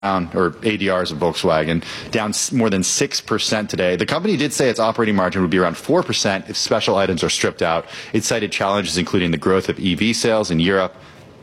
or ADRs of Volkswagen, down more than 6% today. The company did say its operating margin would be around 4% if special items are stripped out. It cited challenges including the growth of EV sales in Europe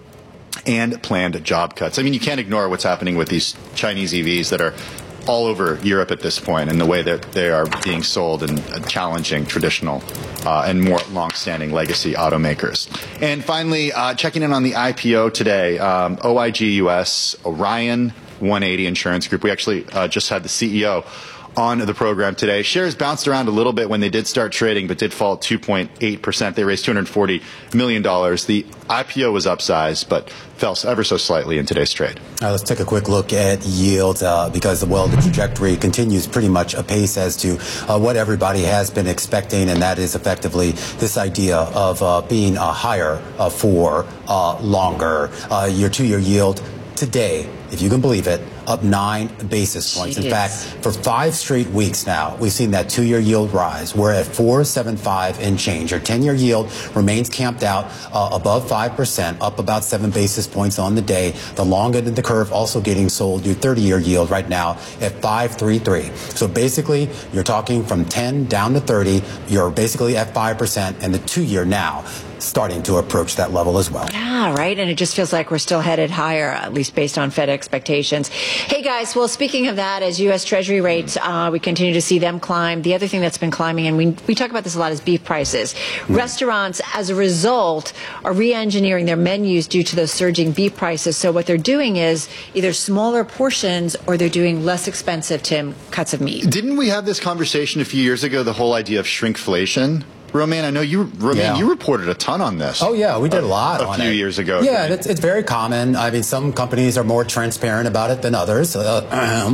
and planned job cuts. I mean, you can't ignore what's happening with these Chinese EVs that are all over Europe at this point, and the way that they are being sold and challenging traditional and more long-standing legacy automakers. And finally, checking in on the IPO today, OIG US, Orion 180 Insurance Group. We actually just had the CEO on the program today. Shares bounced around a little bit when they did start trading, but did fall 2.8%. They raised $240 million. The IPO was upsized, but fell ever so slightly in today's trade. Let's take a quick look at yields because, well, the trajectory continues pretty much apace as to what everybody has been expecting, and that is effectively this idea of being higher for longer. Your two-year yield today, if you can believe it, up 9 basis points. Jeez. In fact, for 5 straight weeks now, we've seen that two-year yield rise. We're at 4.75 and change. Your 10-year yield remains camped out above 5%, up about 7 basis points on the day. The long end of the curve also getting sold. Your 30-year yield right now at 5.33. So basically, you're talking from 10 down to 30. You're basically at 5%, and the two-year now starting to approach that level as well. Yeah, right. And it just feels like we're still headed higher, at least based on Fed expectations. Hey, guys, well, speaking of that, as U.S. Treasury rates, we continue to see them climb. The other thing that's been climbing, and we talk about this a lot, is beef prices. Restaurants, as a result, are re-engineering their menus due to those surging beef prices. So what they're doing is either smaller portions or they're doing less expensive, Tim, cuts of meat. Didn't we have this conversation a few years ago, the whole idea of shrinkflation? Romain, I know you reported a ton on this. Oh, yeah, we did a lot on it. A few years ago. Yeah, it's very common. I mean, some companies are more transparent about it than others. But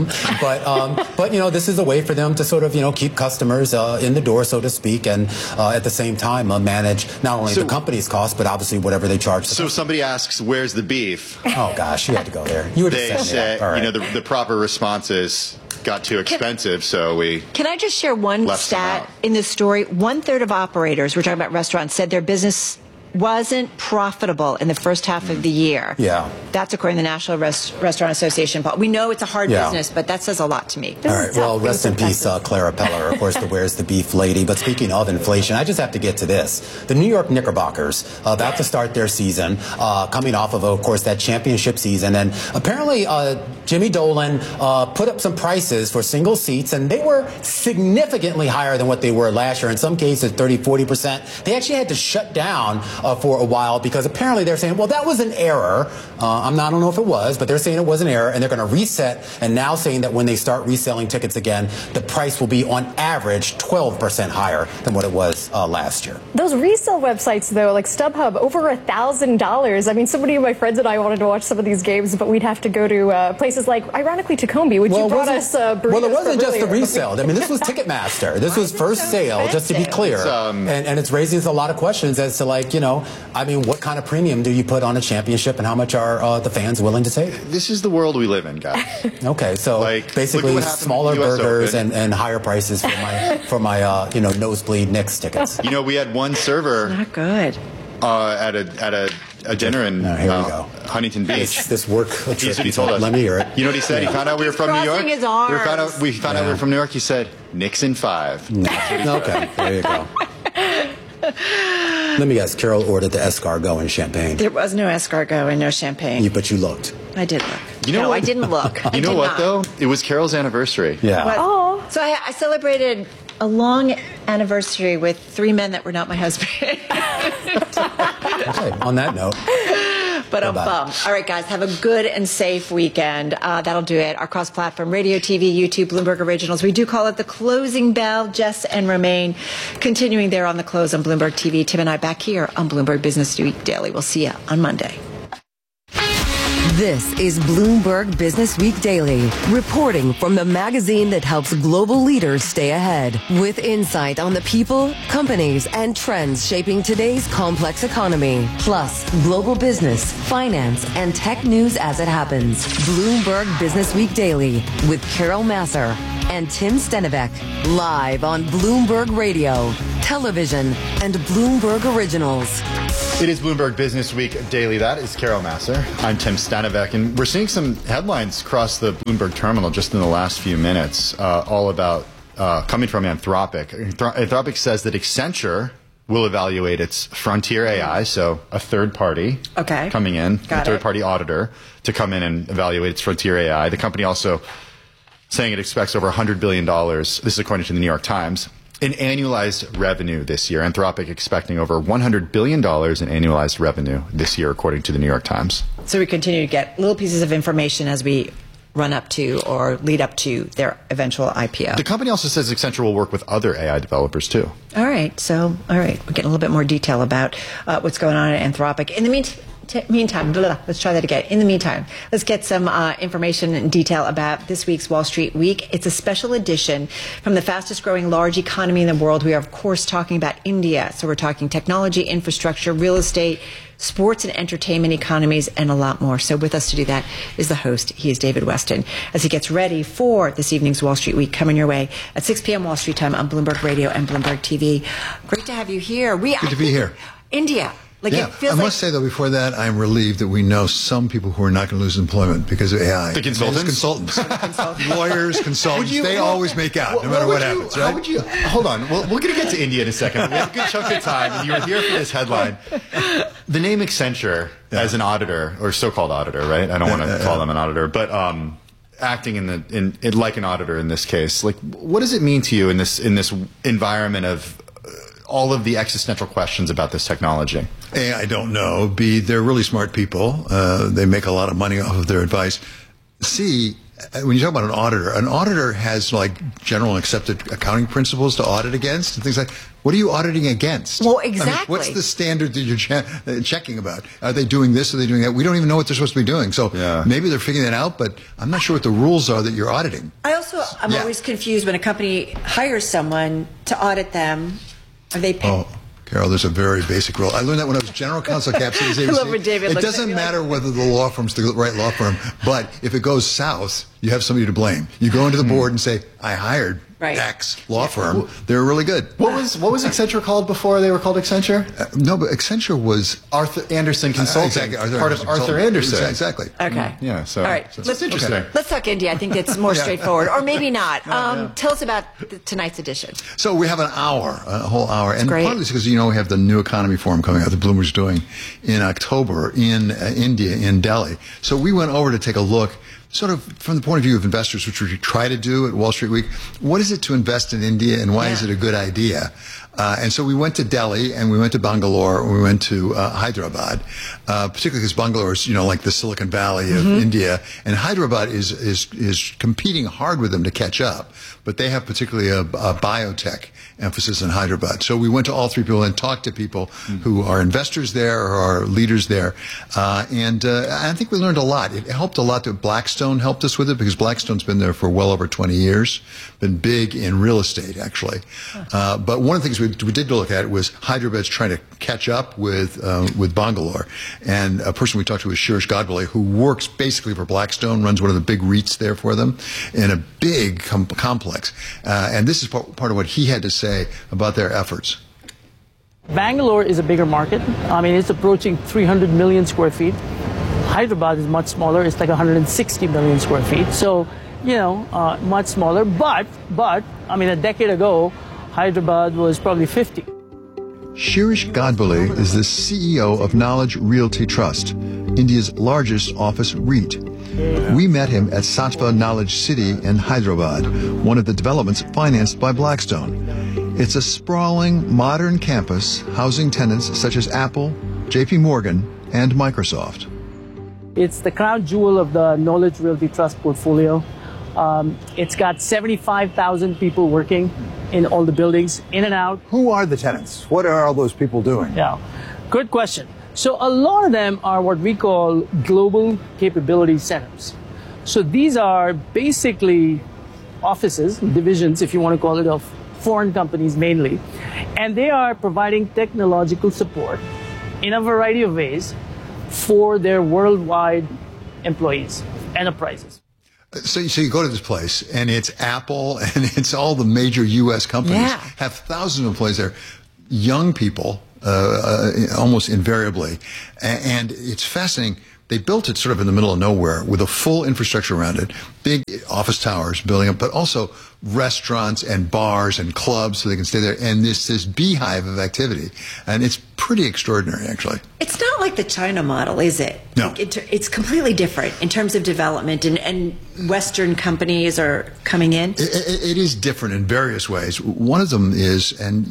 you know, this is a way for them to sort of, you know, keep customers in the door, so to speak, and at the same time manage not only the company's costs, but obviously whatever they charge. So somebody asks, where's the beef? Oh, gosh, you had to go there. You were just saying right. You know, the proper response is, got too expensive, so we... Can I just share one stat in this story? 1/3 of operators, we're talking about restaurants, said their business wasn't profitable in the first half of the year. Yeah. That's according to the National Restaurant Association. But we know it's a hard business, but that says a lot to me. All right. Well, rest in peace, Clara Peller, of course, the Where's the Beef lady. But speaking of inflation, I just have to get to this. The New York Knickerbockers, about to start their season, coming off of course, that championship season. And apparently, Jimmy Dolan put up some prices for single seats, and they were significantly higher than what they were last year. In some cases, 30–40%. They actually had to shut down for a while because apparently they're saying, well, that was an error. I don't know if it was, but they're saying it was an error, and they're going to reset, and now saying that when they start reselling tickets again, the price will be on average 12% higher than what it was last year. Those resale websites, though, like StubHub, over $1,000. I mean, so many of my friends and I wanted to watch some of these games, but we'd have to go to places like, ironically, Tacombe, which you brought us burritos. Well, it wasn't just the resale. I mean, this was Ticketmaster. This was first sale, just to be clear. And it's raising a lot of questions as to, like, you know, I mean, what kind of premium do you put on a championship, and how much are the fans willing to take? This is the world we live in, guys. Okay, so like, basically smaller burgers and higher prices for my you know, nosebleed Knicks tickets. You know, we had one server not good at a dinner in Huntington Beach. This work trip. He told us. Let me hear it. You know what he said? He found out we were from New York. His arms. We found out we were from New York. He said, Knicks in 5. Okay, there you go. Let me guess, Carol ordered the escargot and champagne. There was no escargot and no champagne. But you looked. I did look. You know what? I didn't look. You know what, though? It was Carol's anniversary. Yeah. Oh. So I celebrated a long anniversary with 3 men that were not my husband. Okay, on that note. But I'm bummed. All right, guys, have a good and safe weekend. That'll do it. Our cross-platform, radio, TV, YouTube, Bloomberg Originals. We do call it the closing bell. Jess and Romain continuing there on the close on Bloomberg TV. Tim and I back here on Bloomberg Business Week Daily. We'll see you on Monday. This is Bloomberg Business Week Daily, reporting from the magazine that helps global leaders stay ahead, with insight on the people, companies, and trends shaping today's complex economy, plus global business, finance, and tech news as it happens. Bloomberg Business Week Daily with Carol Massar and Tim Stenivek, live on Bloomberg Radio, television, and Bloomberg Originals. It is Bloomberg Business Week Daily. That is Carol Massar. I'm Tim Stanovec, and we're seeing some headlines across the Bloomberg terminal just in the last few minutes, all about coming from Anthropic. Anthropic says that Accenture will evaluate its frontier AI, so a third party coming in, a third party auditor to come in and evaluate its frontier AI. The company also saying it expects over $100 billion, this is according to the New York Times, in annualized revenue this year. Anthropic expecting over $100 billion in annualized revenue this year, according to the New York Times. So we continue to get little pieces of information as we run up to or lead up to their eventual IPO. The company also says Accenture will work with other AI developers, too. All right. We're getting a little bit more detail about what's going on at Anthropic. In the meantime, let's try that again. In the meantime, let's get some information and detail about this week's Wall Street Week. It's a special edition from the fastest growing large economy in the world. We are, of course, talking about India. So we're talking technology, infrastructure, real estate, sports and entertainment economies, and a lot more. So with us to do that is the host. He is David Westin, as he gets ready for this evening's Wall Street Week, coming your way at 6 p.m. Wall Street time on Bloomberg Radio and Bloomberg TV. Great to have you here. Good to be here. India. I must say, though, before that, I'm relieved that we know some people who are not going to lose employment because of AI. The consultants? Lawyers, consultants, they always make out, no matter what happens, right? How would you, hold on, we're going to get to India in a second. We have a good chunk of time, and you're here for this headline. The name Accenture as an auditor, or so-called auditor, right? I don't want to call them an auditor, but acting in like an auditor in this case. Like, what does it mean to you in this environment of all of the existential questions about this technology? A, I don't know. B, they're really smart people. They make a lot of money off of their advice. C, when you talk about an auditor has like general accepted accounting principles to audit against and things like. What are you auditing against? Well, exactly. I mean, what's the standard that you're checking about? Are they doing this? Are they doing that? We don't even know what they're supposed to be doing. So maybe they're figuring that out, but I'm not sure what the rules are that you're auditing. I'm always confused when a company hires someone to audit them. Are they paid? Oh, Carol, there's a very basic rule. I learned that when I was general counsel at Cap Cities ABC. It doesn't matter whether the law firm's the right law firm, but if it goes south, you have somebody to blame. You go into the board and say, I hired X law firm. They're really good. What was Accenture called before they were called Accenture? No, but Accenture was Arthur Anderson Consulting. Exactly, part of Arthur Anderson. Exactly. Okay. Yeah. So, all right. That's interesting. Let's talk India. I think it's more straightforward, or maybe not. Tell us about tonight's edition. So we have an hour, a whole hour, and great. Part of this is because we have the New Economy Forum coming out that Bloomberg's doing in October in India, in Delhi. So we went over to take a look. Sort of from the point of view of investors, which we try to do at Wall Street Week, what is it to invest in India and why is it a good idea? And so we went to Delhi and we went to Bangalore and we went to Hyderabad, particularly because Bangalore is, like the Silicon Valley of India, and Hyderabad is competing hard with them to catch up. But they have particularly a biotech emphasis in Hyderabad. So we went to all three people and talked to people who are investors there or are leaders there. And I think we learned a lot. It helped a lot that Blackstone helped us with it because Blackstone's been there for well over 20 years, been big in real estate, actually. But one of the things we did look at was Hyderabad's trying to catch up with Bangalore. And a person we talked to was Shirish Godbole, who works basically for Blackstone, runs one of the big REITs there for them in a big complex. And this is part of what he had to say about their efforts. Bangalore is a bigger market. I mean, it's approaching 300 million square feet. Hyderabad is much smaller. It's like 160 million square feet. So, much smaller. But, I mean, a decade ago, Hyderabad was probably 50. Shirish Godbole is the CEO of Knowledge Realty Trust, India's largest office REIT. We met him at Sattva Knowledge City in Hyderabad, one of the developments financed by Blackstone. It's a sprawling, modern campus housing tenants such as Apple, JP Morgan, and Microsoft. It's the crown jewel of the Knowledge Realty Trust portfolio. It's got 75,000 people working in all the buildings, in and out. Who are the tenants? What are all those people doing? Yeah, good question. So a lot of them are what we call global capability centers. So these are basically offices, divisions, if you want to call it, of foreign companies mainly. And they are providing technological support in a variety of ways for their worldwide employees, enterprises. So you go to this place, and it's Apple, and it's all the major U.S. companies, have thousands of employees there, young people, almost invariably. And it's fascinating. They built it sort of in the middle of nowhere with a full infrastructure around it, big office towers building up, but also restaurants and bars and clubs so they can stay there. And this beehive of activity. And it's pretty extraordinary, actually. It's not like the China model, is it? No. It's completely different in terms of development, and Western companies are coming in. It is different in various ways. One of them is, and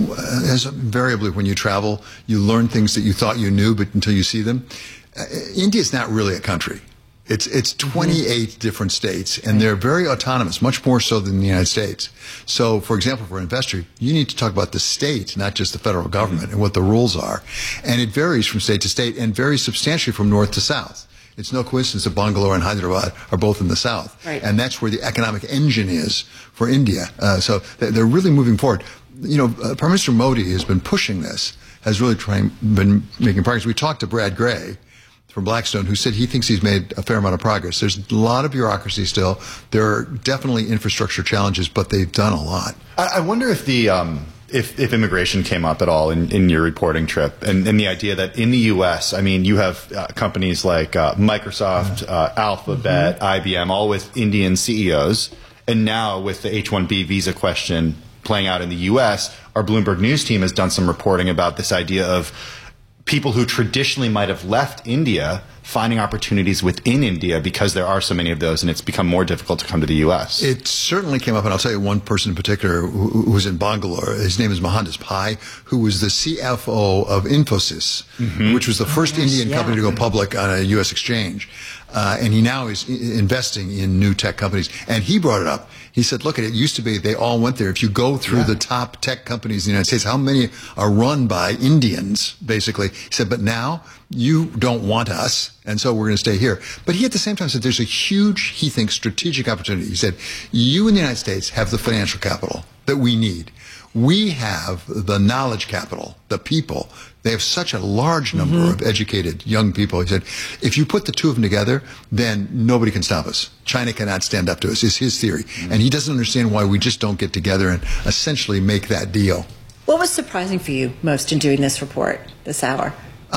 as invariably when you travel, you learn things that you thought you knew, but until you see them. India is not really a country. It's 28 different states, and they're very autonomous, much more so than the United States. So, for example, for an investor, you need to talk about the state, not just the federal government, and what the rules are. And it varies from state to state and varies substantially from north to south. It's no coincidence that Bangalore and Hyderabad are both in the south. Right. And that's where the economic engine is for India. So they're really moving forward. You know, Prime Minister Modi has been pushing this, has really been making progress. We talked to Brad Gray from Blackstone, who said he thinks he's made a fair amount of progress. There's a lot of bureaucracy still. There are definitely infrastructure challenges, but they've done a lot. I wonder if the if immigration came up at all in your reporting trip, and the idea that in the U.S., I mean, you have companies like Microsoft, Alphabet, IBM, all with Indian CEOs, and now with the H-1B visa question playing out in the U.S., our Bloomberg News team has done some reporting about this idea of people who traditionally might have left India finding opportunities within India because there are so many of those, and it's become more difficult to come to the U.S. It certainly came up, and I'll tell you one person in particular who was in Bangalore. His name is Mohandas Pai, who was the CFO of Infosys, which was the first Indian company to go public on a U.S. exchange. And he now is investing in new tech companies. And he brought it up. He said, look, it used to be they all went there. If you go through the top tech companies in the United States, how many are run by Indians, basically? He said, but now you don't want us, and so we're going to stay here. But he at the same time said there's a huge, he thinks, strategic opportunity. He said, you in the United States have the financial capital that we need. We have the knowledge capital, the people. They have such a large number of educated young people. He said, if you put the two of them together, then nobody can stop us. China cannot stand up to us, is his theory. And he doesn't understand why we just don't get together and essentially make that deal. What was surprising for you most in doing this report this hour?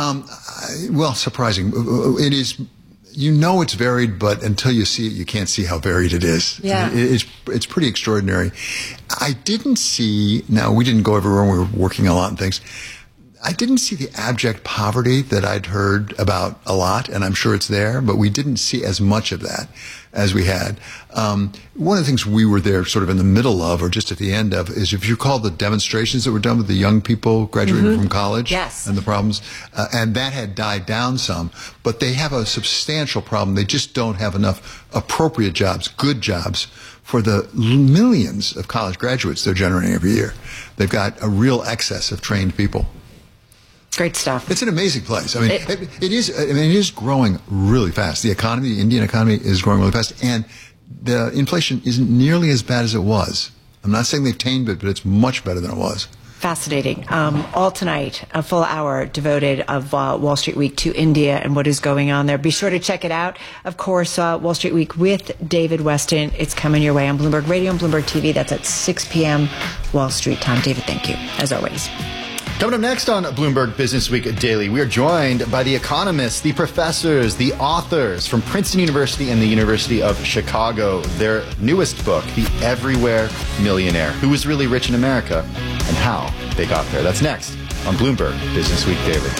Well, surprising. It is. You know it's varied, but until you see it, you can't see how varied it is. Yeah. It's pretty extraordinary. I didn't see, now we didn't go everywhere, we were working a lot on things. I didn't see the abject poverty that I'd heard about a lot, and I'm sure it's there, but we didn't see as much of that as we had. One of the things we were there sort of in the middle of, or just at the end of, is if you recall the demonstrations that were done with the young people graduating from college. Yes. And the problems, and that had died down some, but they have a substantial problem. They just don't have enough appropriate jobs, good jobs, for the millions of college graduates they're generating every year. They've got a real excess of trained people. Great stuff. It's an amazing place. I mean, it is. I mean, it is growing really fast. The economy, the Indian economy, is growing really fast, and the inflation isn't nearly as bad as it was. I'm not saying they've tamed it, but it's much better than it was. Fascinating. All tonight, a full hour devoted of Wall Street Week to India and what is going on there. Be sure to check it out. Of course, Wall Street Week with David Westin. It's coming your way on Bloomberg Radio and Bloomberg TV. That's at 6 p.m. Wall Street time. David, thank you, as always. Coming up next on Bloomberg Business Week Daily, we are joined by the economists, the professors, the authors from Princeton University and the University of Chicago. Their newest book, The Everywhere Millionaire, Who Was Really Rich in America and How They Got There. That's next on Bloomberg Business Week Daily.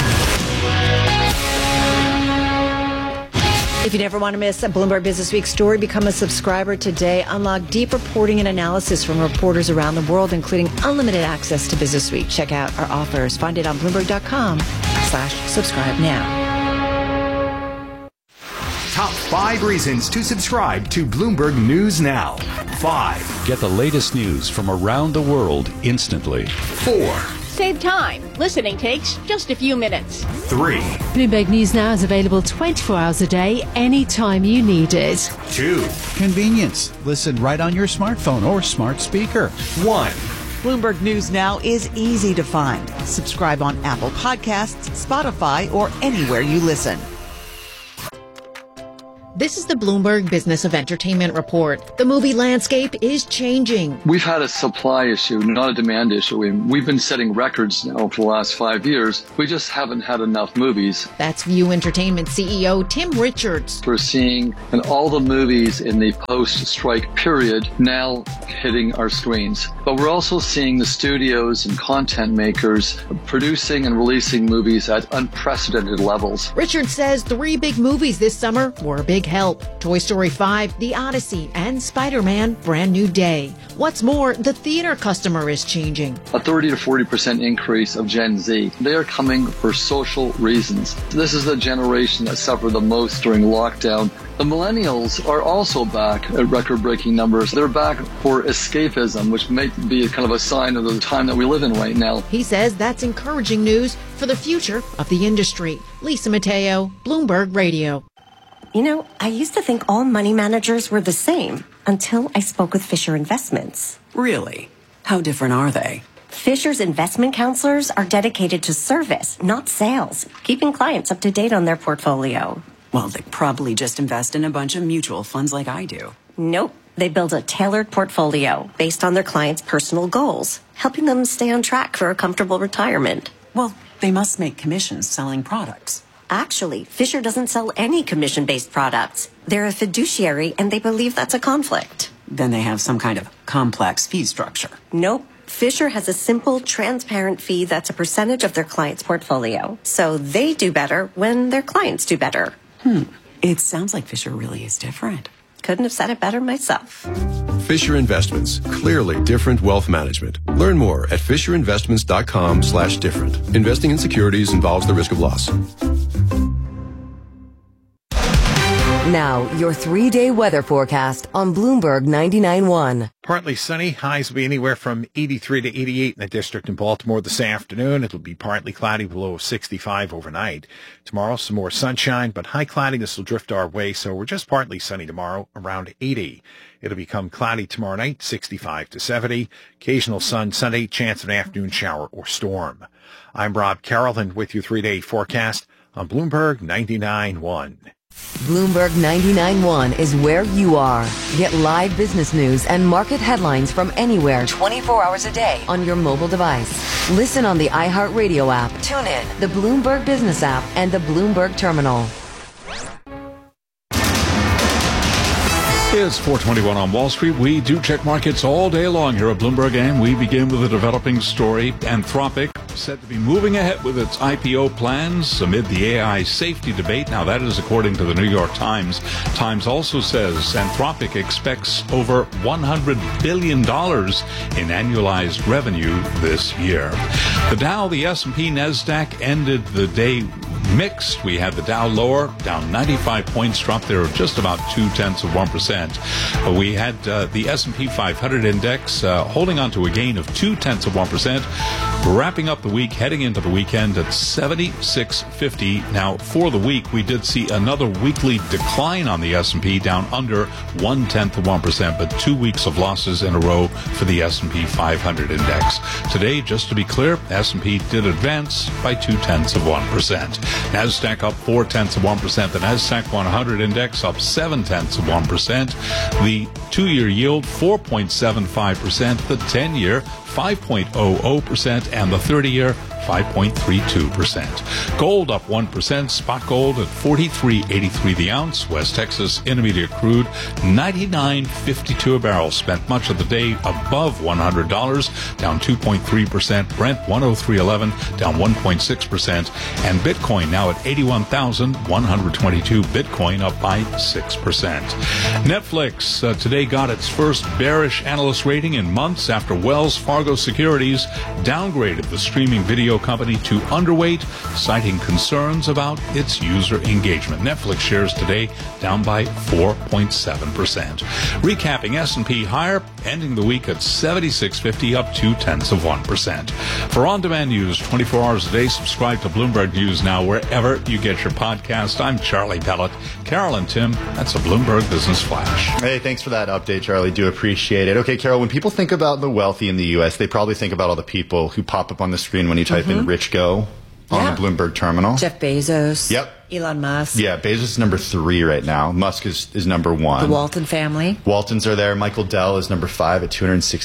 If you never want to miss a Bloomberg Business Week story, become a subscriber today. Unlock deep reporting and analysis from reporters around the world, including unlimited access to Business Week. Check out our offers. Find it on Bloomberg.com/subscribe now. Top 5 reasons to subscribe to Bloomberg News Now. 5. Get the latest news from around the world instantly. 4. Save time. Listening takes just a few minutes. 3. Bloomberg News Now is available 24 hours a day, anytime you need it. 2. Convenience. Listen right on your smartphone or smart speaker. 1. Bloomberg News Now is easy to find. Subscribe on Apple Podcasts, Spotify, or anywhere you listen. This is the Bloomberg Business of Entertainment report. The movie landscape is changing. We've had a supply issue, not a demand issue. We've been setting records now for the last 5 years. We just haven't had enough movies. That's View Entertainment CEO Tim Richards. We're seeing all the movies in the post-strike period now hitting our screens. But we're also seeing the studios and content makers producing and releasing movies at unprecedented levels. Richards says 3 big movies this summer were a big help. Toy Story 5, The Odyssey, and Spider-Man Brand New Day. What's more, the theater customer is changing. A 30 to 40% increase of Gen Z. They are coming for social reasons. This is the generation that suffered the most during lockdown. The millennials are also back at record-breaking numbers. They're back for escapism, which may be kind of a sign of the time that we live in right now. He says that's encouraging news for the future of the industry. Lisa Mateo, Bloomberg Radio. You know, I used to think all money managers were the same until I spoke with Fisher Investments. Really? How different are they? Fisher's investment counselors are dedicated to service, not sales, keeping clients up to date on their portfolio. Well, they probably just invest in a bunch of mutual funds like I do. Nope. They build a tailored portfolio based on their clients' personal goals, helping them stay on track for a comfortable retirement. Well, they must make commissions selling products. Actually, Fisher doesn't sell any commission-based products. They're a fiduciary, and they believe that's a conflict. Then they have some kind of complex fee structure. Nope. Fisher has a simple, transparent fee that's a percentage of their client's portfolio. So they do better when their clients do better. It sounds like Fisher really is different. Couldn't have said it better myself. Fisher Investments. Clearly different wealth management. Learn more at fisherinvestments.com/different. Investing in securities involves the risk of loss. Now, your 3-day weather forecast on Bloomberg 99.1. Partly sunny. Highs will be anywhere from 83 to 88 in the district in Baltimore this afternoon. It'll be partly cloudy, below 65 overnight. Tomorrow, some more sunshine, but high cloudiness will drift our way, so we're just partly sunny tomorrow, around 80. It'll become cloudy tomorrow night, 65 to 70. Occasional sun Sunday, chance of an afternoon shower or storm. I'm Rob Carroll, and with your 3-day forecast on Bloomberg 99.1. Bloomberg 99.1 is where you are. Get live business news and market headlines from anywhere 24 hours a day on your mobile device. Listen on the iHeartRadio app, tune in, the Bloomberg Business app, and the Bloomberg Terminal. It's 4:21 on Wall Street. We do check markets all day long here at Bloomberg, and we begin with a developing story. Anthropic said to be moving ahead with its IPO plans amid the AI safety debate. Now, that is according to the New York Times. Times also says Anthropic expects over $100 billion in annualized revenue this year. The Dow, the S&P, NASDAQ ended the day mixed. We had the Dow lower, down 95 points, dropped there just about 0.2%. We had the S&P 500 index holding on to a gain of 0.2%, wrapping up the week, heading into the weekend at 7650. Now, for the week, we did see another weekly decline on the S&P, down under 0.1%, but 2 weeks of losses in a row for the S&P 500 index. Today, just to be clear, S&P did advance by 0.2%. NASDAQ up 0.4%. The NASDAQ 100 index up 0.7%. The 2-year yield 4.75%. The 10-year 5.00%, and the 30-year 5.32%. Gold up 1%. Spot gold at $43.83 the ounce. West Texas Intermediate crude 99.52 a barrel. Spent much of the day above $100, down 2.3%. Brent 103.11, down 1.6%. And Bitcoin now at 81,122. Bitcoin up by 6%. Netflix today got its first bearish analyst rating in months after Wells Fargo Securities downgraded the streaming video company to underweight, citing concerns about its user engagement. Netflix shares today down by 4.7%. Recapping, S&P higher, ending the week at 7650, up 0.2%. For on-demand news 24 hours a day, subscribe to Bloomberg News Now wherever you get your podcast. I'm Charlie Pellet. Carol and Tim, that's a Bloomberg Business Flash. Hey, thanks for that update, Charlie. Do appreciate it. Okay, Carol, when people think about the wealthy in the U.S., they probably think about all the people who pop up on the screen when you type in Rich Go on the Bloomberg terminal. Jeff Bezos. Yep. Elon Musk. Yeah, Bezos is number 3 right now. Musk is number 1. The Walton family. Waltons are there. Michael Dell is number 5 at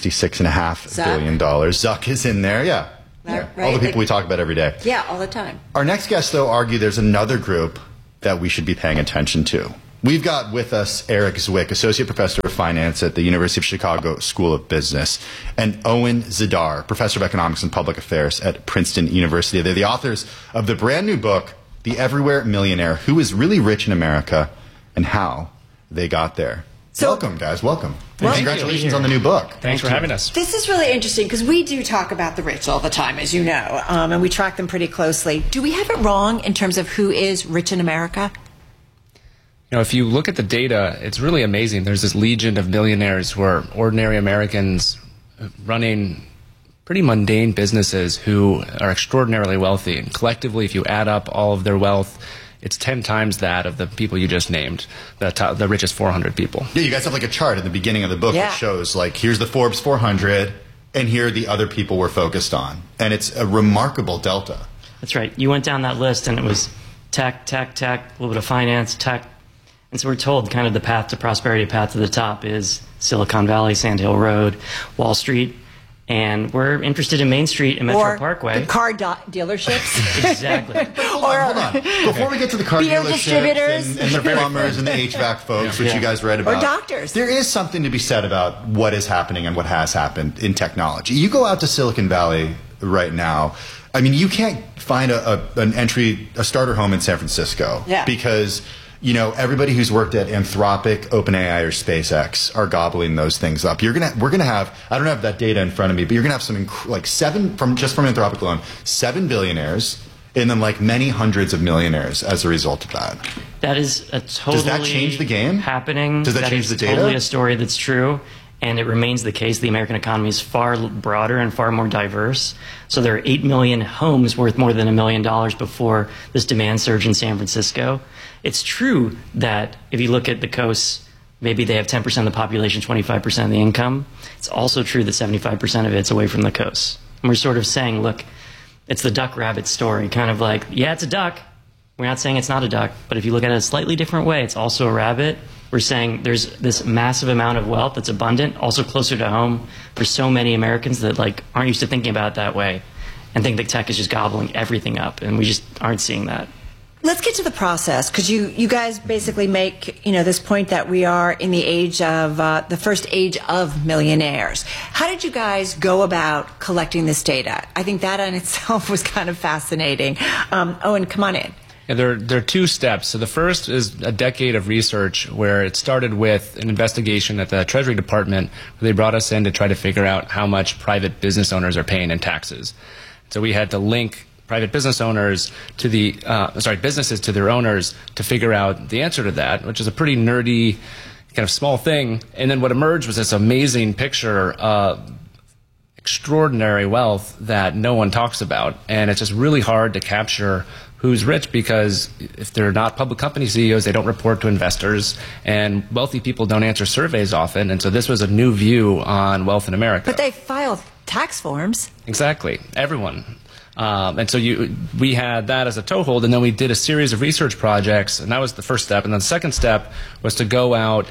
$266.5 billion. Zuck is in there. Yeah. Right. All the people we talk about every day. Yeah, all the time. Our next guests, though, argue there's another group that we should be paying attention to. We've got with us Eric Zwick, Associate Professor of Finance at the University of Chicago School of Business, and Owen Zidar, Professor of Economics and Public Affairs at Princeton University. They're the authors of the brand new book, The Everywhere Millionaire, Who is Really Rich in America and How They Got There. So, welcome, guys. Welcome. And congratulations on the new book. Thanks for having us. This is really interesting because we do talk about the rich all the time, as you know, and we track them pretty closely. Do we have it wrong in terms of who is rich in America? You know, if you look at the data, it's really amazing. There's this legion of millionaires who are ordinary Americans running pretty mundane businesses who are extraordinarily wealthy. And collectively, if you add up all of their wealth, it's 10 times that of the people you just named, the richest 400 people. Yeah, you guys have like a chart at the beginning of the book that shows, like, here's the Forbes 400, and here are the other people we're focused on. And it's a remarkable delta. That's right. You went down that list, and it was tech, a little bit of finance, tech. And so we're told kind of the path to prosperity, path to the top is Silicon Valley, Sand Hill Road, Wall Street. And we're interested in Main Street and Metro Parkway. The car dealerships. Exactly. Hold on. Before we get to the car dealerships and the plumbers and the HVAC folks, which you guys read about. Or doctors. There is something to be said about what is happening and what has happened in technology. You go out to Silicon Valley right now. I mean, you can't find a starter home in San Francisco. Yeah. Because, you know, everybody who's worked at Anthropic, OpenAI, or SpaceX are gobbling those things up. We're gonna have, I don't have that data in front of me, but you're gonna have some like 7 from Anthropic alone, 7 billionaires, and then like many hundreds of millionaires as a result of that. That is a totally Does that change the game? Happening. Does that change the data? Totally a story that's true. And it remains the case. The American economy is far broader and far more diverse. So there are 8 million homes worth more than $1 million before this demand surge in San Francisco. It's true that if you look at the coasts, maybe they have 10% of the population, 25% of the income. It's also true that 75% of it's away from the coasts. And we're sort of saying, look, it's the duck-rabbit story, kind of like, yeah, it's a duck. We're not saying it's not a duck, but if you look at it a slightly different way, it's also a rabbit. We're saying there's this massive amount of wealth that's abundant, also closer to home for so many Americans that like aren't used to thinking about it that way and think that tech is just gobbling everything up, and we just aren't seeing that. Let's get to the process, because you guys basically make, you know, this point that we are in the age of the first age of millionaires. How did you guys go about collecting this data? I think that in itself was kind of fascinating. Owen, come on in. Yeah, there are 2 steps. So the first is a decade of research where it started with an investigation at the Treasury Department where they brought us in to try to figure out how much private business owners are paying in taxes. So we had to link private business owners to businesses to their owners to figure out the answer to that, which is a pretty nerdy kind of small thing. And then what emerged was this amazing picture of extraordinary wealth that no one talks about. And it's just really hard to capture who's rich, because if they're not public company CEOs, they don't report to investors, and wealthy people don't answer surveys often. And so this was a new view on wealth in America. But they filed tax forms. Exactly. Everyone. And so we had that as a toehold, and then we did a series of research projects, and that was the first step. And then the second step was to go out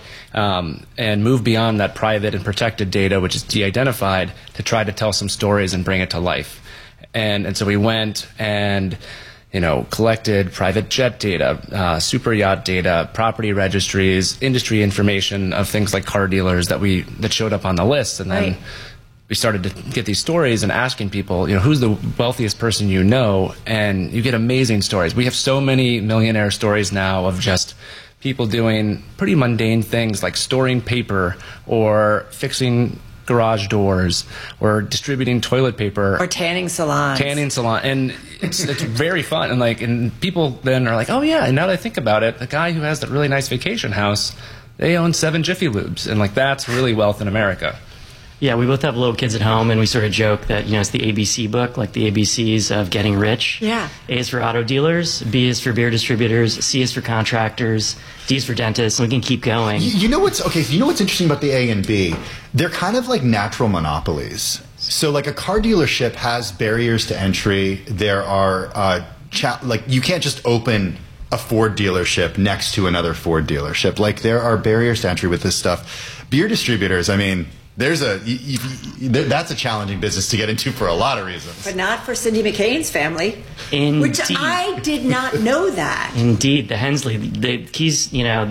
and move beyond that private and protected data, which is de-identified, to try to tell some stories and bring it to life. And so we went and collected private jet data, super yacht data, property registries, industry information of things like car dealers that showed up on the list, and then we started to get these stories and asking people, who's the wealthiest person you know, and you get amazing stories. We have so many millionaire stories now of just people doing pretty mundane things like storing paper or fixing garage doors or distributing toilet paper or tanning salons. And it's very fun, and people then are like, oh yeah, and now that I think about it, the guy who has that really nice vacation house, they own 7 Jiffy Lubes, and that's really wealth in America. Yeah, we both have little kids at home, and we sort of joke that, it's the ABC book, like the ABCs of getting rich. Yeah. A is for auto dealers, B is for beer distributors, C is for contractors, D is for dentists, and we can keep going. You know what's interesting about the A and B? They're kind of like natural monopolies. So like a car dealership has barriers to entry. There are, you can't just open a Ford dealership next to another Ford dealership. Like, there are barriers to entry with this stuff. Beer distributors, I mean, that's a challenging business to get into for a lot of reasons. But not for Cindy McCain's family. Indeed. Which I did not know that. Indeed, the Hensley, the keys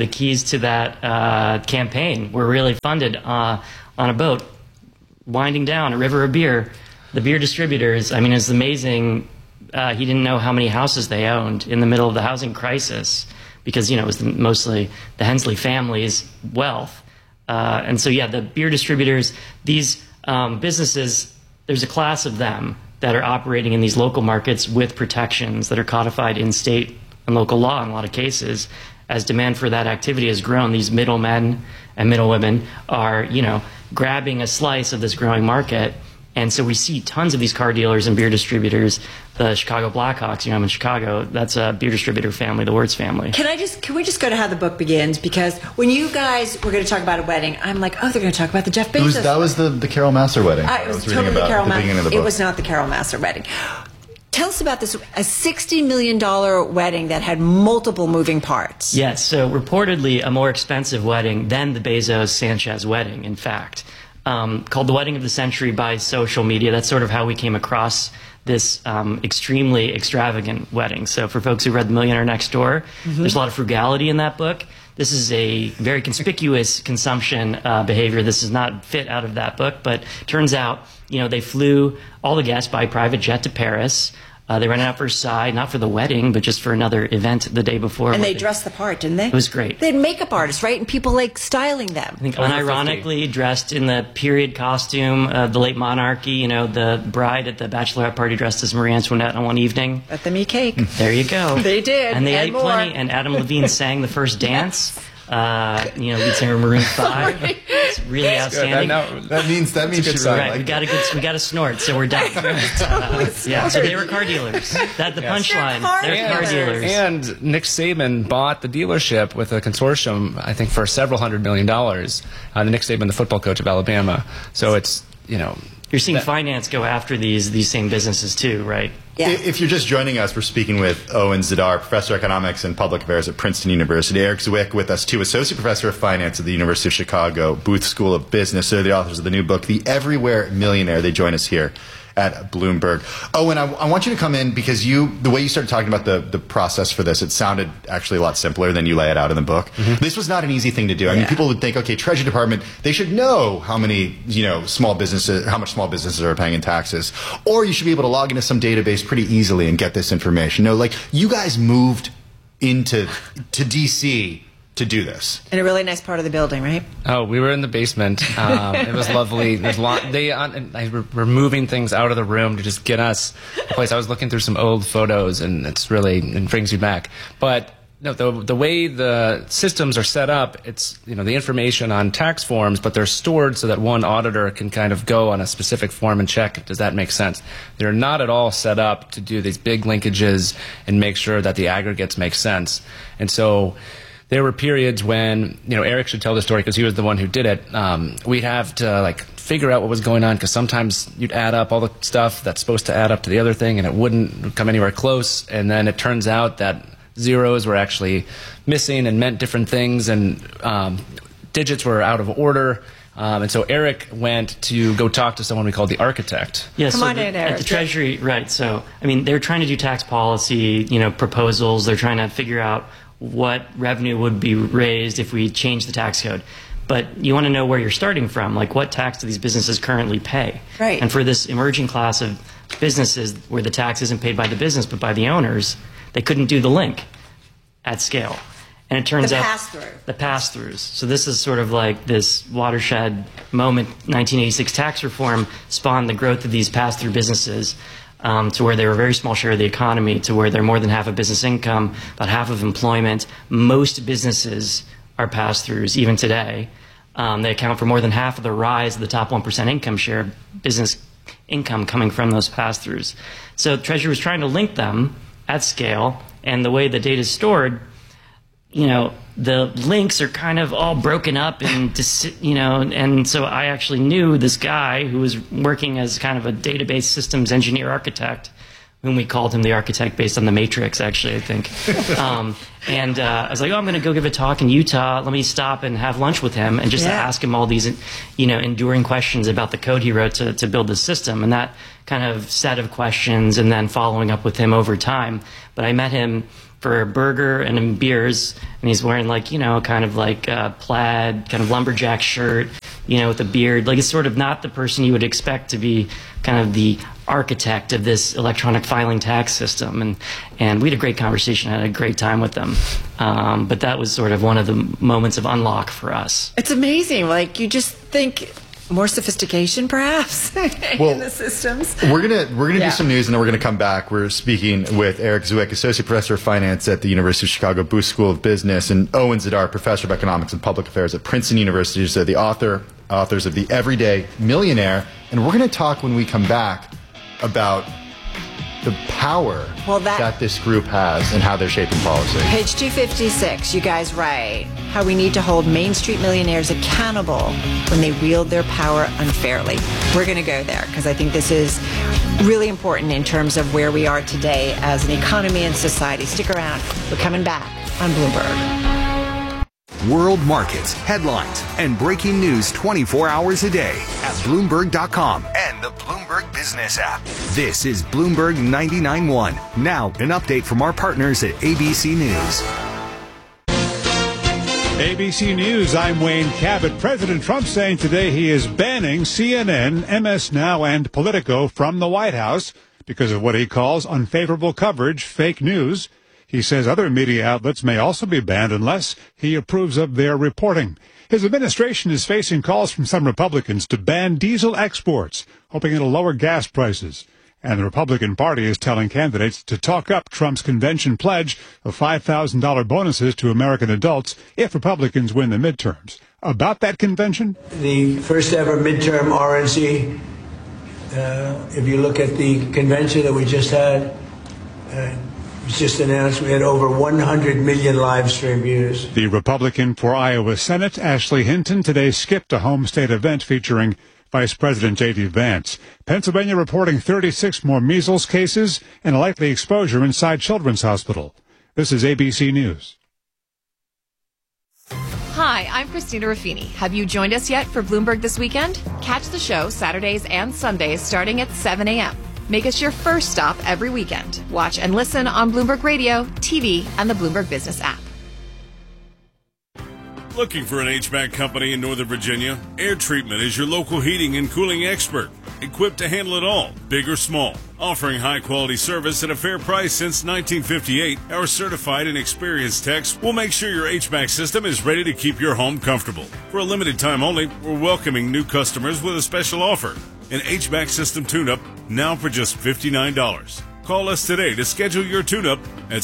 to that campaign were really funded on a boat winding down a river of beer. The beer distributors, I mean, it's amazing. He didn't know how many houses they owned in the middle of the housing crisis because, it was mostly the Hensley family's wealth. And so, the beer distributors, these businesses, there's a class of them that are operating in these local markets with protections that are codified in state and local law in a lot of cases. As demand for that activity has grown, these middlemen and middlewomen are, grabbing a slice of this growing market. And so we see tons of these car dealers and beer distributors. The Chicago Blackhawks, I'm in Chicago, that's a beer distributor family, the Wirtz family. Can we just go to how the book begins? Because when you guys were going to talk about a wedding, I'm like, they're going to talk about the Jeff Bezos. That was the Carol Massar wedding. It was totally the Carol Massar. It was not the Carol Massar wedding. Tell us about this, a $60 million wedding that had multiple moving parts. Yes, so reportedly a more expensive wedding than the Bezos-Sanchez wedding, in fact. Called the Wedding of the Century by social media. That's sort of how we came across this extremely extravagant wedding. So for folks who read The Millionaire Next Door, there's a lot of frugality in that book. This is a very conspicuous consumption behavior. This is not fit out of that book, but turns out, they flew all the guests by private jet to Paris. They rented out Versailles, not for the wedding, but just for another event the day before. And they dressed the part, didn't they? It was great. They had makeup artists, right? And people styling them. I think unironically dressed in the period costume of the late monarchy. The bride at the bachelorette party dressed as Marie Antoinette on one evening. Let them eat cake. There you go. They did. And they ate plenty. And Adam Levine sang the first dance. Lead singer of Maroon 5. It's really outstanding. That means she really right. We got to snort, so we're done. So they were car dealers. That's the punchline. They're car dealers. And Nick Saban bought the dealership with a consortium, I think, for several $100 million. Nick Saban, the football coach of Alabama. So it's, You're seeing finance go after these same businesses too, right? Yeah. If you're just joining us, we're speaking with Owen Zidar, Professor of Economics and Public Affairs at Princeton University. Eric Zwick with us, too, Associate Professor of Finance at the University of Chicago, Booth School of Business. They're the authors of the new book, The Everywhere Millionaire. They join us here at Bloomberg. Owen, I want you to come in because the way you started talking about the process for this, it sounded actually a lot simpler than you lay it out in the book. This was not an easy thing to do. I mean, people would think, okay, Treasury Department, they should know how many, how much small businesses are paying in taxes. Or you should be able to log into some database pretty easily and get this information. No, you guys moved to D.C. to do this. In a really nice part of the building, right? Oh, we were in the basement. It was lovely. We're moving things out of the room to just get us a place. I was looking through some old photos, and it brings you back. But no, the way the systems are set up, it's the information on tax forms, but they're stored so that one auditor can kind of go on a specific form and check, does that make sense? They're not at all set up to do these big linkages and make sure that the aggregates make sense. And so there were periods when, Eric should tell the story because he was the one who did it. We'd have to figure out what was going on because sometimes you'd add up all the stuff that's supposed to add up to the other thing and it wouldn't come anywhere close. And then it turns out that zeros were actually missing and meant different things and digits were out of order. And so Eric went to go talk to someone we called the architect. Yeah, Come on in, Eric. At the Treasury, right. So, they're trying to do tax policy, proposals. They're trying to figure out what revenue would be raised if we change the tax code. But you want to know where you're starting from, what tax do these businesses currently pay? Right. And for this emerging class of businesses where the tax isn't paid by the business but by the owners, they couldn't do the link at scale. And it turns out the pass-throughs. So this is sort of like this watershed moment. 1986 tax reform spawned the growth of these pass-through businesses. To where they're a very small share of the economy, to where they're more than half of business income, about half of employment. Most businesses are pass-throughs, even today. They account for more than half of the rise of the top 1% income share of business income coming from those pass-throughs. So Treasury was trying to link them at scale, and the way the data is stored, the links are kind of all broken up and and so I actually knew this guy who was working as kind of a database systems engineer architect whom we called him the architect based on the Matrix, actually, I think. I was like, I'm going to go give a talk in Utah. Let me stop and have lunch with him and just ask him all these, enduring questions about the code he wrote to build the system. And that kind of set of questions, and then following up with him over time. But I met him for a burger and beers, and he's wearing kind of a plaid, kind of lumberjack shirt, with a beard. Like, it's sort of not the person you would expect to be kind of the architect of this electronic filing tax system. And we had a great conversation. I had a great time with them. But that was sort of one of the moments of unlock for us. It's amazing. Like, you just think more sophistication, perhaps, in the systems. We're gonna do some news, and then we're gonna come back. We're speaking with Eric Zwick, Associate Professor of Finance at the University of Chicago Booth School of Business, and Owen Zidar, Professor of Economics and Public Affairs at Princeton University, who's the authors of The Everyday Millionaire. And we're gonna talk when we come back about the power that this group has and how they're shaping policy. Page 256, you guys write how we need to hold Main Street millionaires accountable when they wield their power unfairly. We're going to go there because I think this is really important in terms of where we are today as an economy and society. Stick around. We're coming back on Bloomberg. World markets, headlines, and breaking news 24 hours a day at Bloomberg.com and the Bloomberg Business app. This is Bloomberg 99.1. Now, an update from our partners at ABC News. ABC News, I'm Wayne Cabot. President Trump saying today he is banning CNN, MS Now, and Politico from the White House because of what he calls unfavorable coverage, fake news. He says other media outlets may also be banned unless he approves of their reporting. His administration is facing calls from some Republicans to ban diesel exports, hoping it'll lower gas prices. And the Republican Party is telling candidates to talk up Trump's convention pledge of $5,000 bonuses to American adults if Republicans win the midterms. About that convention? The first ever midterm RNC, if you look at the convention that we just had, it was just announced we had over 100 million live stream views. The Republican for Iowa Senate, Ashley Hinton, today skipped a home state event featuring Vice President J.D. Vance. Pennsylvania reporting 36 more measles cases and a likely exposure inside Children's Hospital. This is ABC News. Hi, I'm Christina Ruffini. Have you joined us yet for Bloomberg This Weekend? Catch the show Saturdays and Sundays starting at 7 a.m. Make us your first stop every weekend. Watch and listen on Bloomberg Radio, TV, and the Bloomberg Business app. Looking for an HVAC company in Northern Virginia? Air Treatment is your local heating and cooling expert, equipped to handle it all, big or small. Offering high-quality service at a fair price since 1958, our certified and experienced techs will make sure your HVAC system is ready to keep your home comfortable. For a limited time only, we're welcoming new customers with a special offer. An HVAC system tune-up now for just $59. Call us today to schedule your tune-up at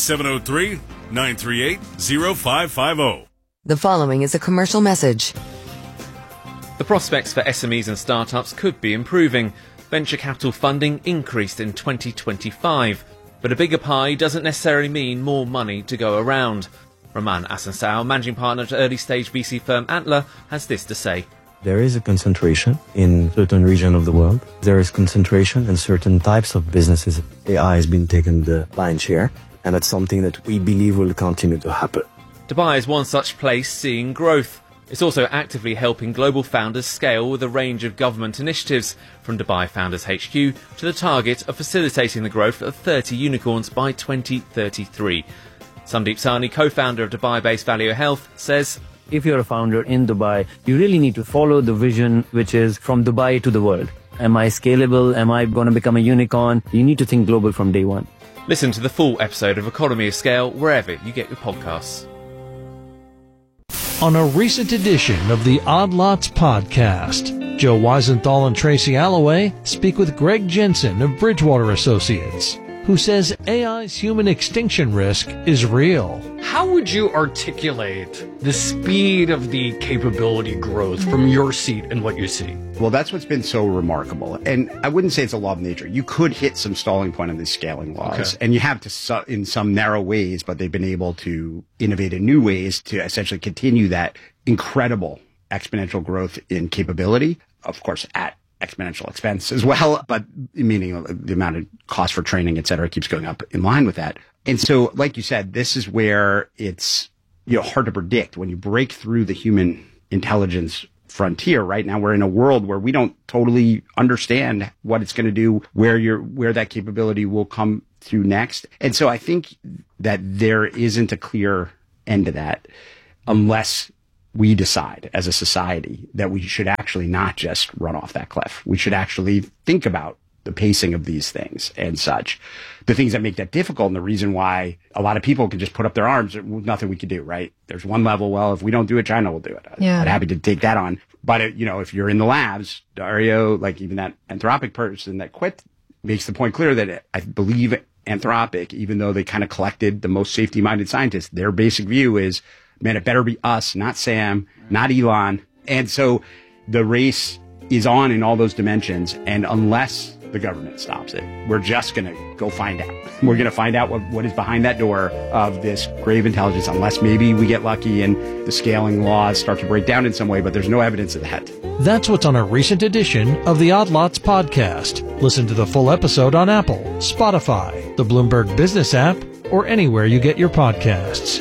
703-938-0550. The following is a commercial message. The prospects for SMEs and startups could be improving. Venture capital funding increased in 2025, but a bigger pie doesn't necessarily mean more money to go around. Roman Asansao, managing partner at early-stage VC firm Antler, has this to say. There is a concentration in certain regions of the world. There is concentration in certain types of businesses. AI has been taking the lion's share, and that's something that we believe will continue to happen. Dubai is one such place seeing growth. It's also actively helping global founders scale with a range of government initiatives, from Dubai Founders HQ to the target of facilitating the growth of 30 unicorns by 2033. Sandeep Sahni, co-founder of Dubai-based Valeo Health, says, if you're a founder in Dubai, you really need to follow the vision, which is from Dubai to the world. Am I scalable? Am I going to become a unicorn? You need to think global from day one. Listen to the full episode of Economy of Scale wherever you get your podcasts. On a recent edition of the Odd Lots podcast, Joe Weisenthal and Tracy Alloway speak with Greg Jensen of Bridgewater Associates, who says AI's human extinction risk is real. How would you articulate the speed of the capability growth from your seat and what you see? Well, that's what's been so remarkable. And I wouldn't say it's a law of nature. You could hit some stalling point on these scaling laws, and you have to in some narrow ways, but they've been able to innovate in new ways to essentially continue that incredible exponential growth in capability, of course, at exponential expense as well, but meaning the amount of cost for training, et cetera, keeps going up in line with that. And so, like you said, this is where it's, hard to predict when you break through the human intelligence frontier. Right now, we're in a world where we don't totally understand what it's going to do, where that capability will come through next. And so I think that there isn't a clear end to that unless we decide as a society that we should actually not just run off that cliff. We should actually think about the pacing of these things and such. The things that make that difficult, and the reason why a lot of people can just put up their arms, there's nothing we can do, right? There's one level, well, if we don't do it, China will do it. Yeah. I'm happy to take that on. But, if you're in the labs, Dario, like even that Anthropic person that quit, makes the point clear that I believe Anthropic, even though they kind of collected the most safety-minded scientists, their basic view is, man, it better be us, not Sam, not Elon. And so the race is on in all those dimensions. And unless the government stops it, we're just going to go find out. We're going to find out what is behind that door of this grave intelligence, unless maybe we get lucky and the scaling laws start to break down in some way, but there's no evidence of that. That's what's on a recent edition of the Odd Lots podcast. Listen to the full episode on Apple, Spotify, the Bloomberg Business app, or anywhere you get your podcasts.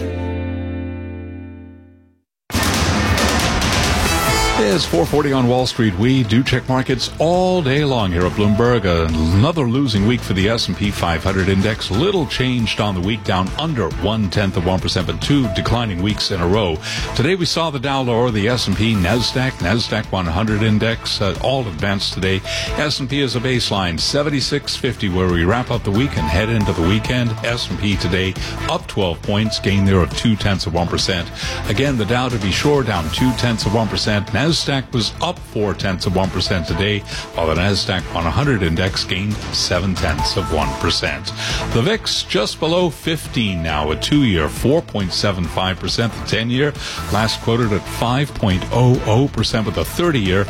It's 4:40 on Wall Street. We do check markets all day long here at Bloomberg. Another losing week for the S&P 500 index. Little changed on the week, down under 0.1%, but 2 declining weeks in a row. Today we saw the Dow lower, the S&P, NASDAQ 100 index, all advanced today. S&P is a baseline, 7650, where we wrap up the week and head into the weekend. S&P today up 12 points, gain there of 0.2%. Again, the Dow, to be sure, down 0.2%. NASDAQ was up 0.4% today, while the NASDAQ 100 index gained 0.7%. The VIX just below 15 now, a 2-year 4.75%, the 10-year last quoted at 5.00%, with the 30-year